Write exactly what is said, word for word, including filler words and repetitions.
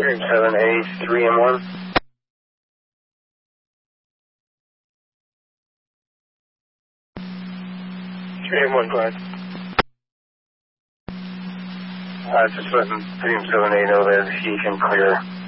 Stream seven A, three M one. three M one, go ahead. Uh, just letting Stream seven A know that he can clear.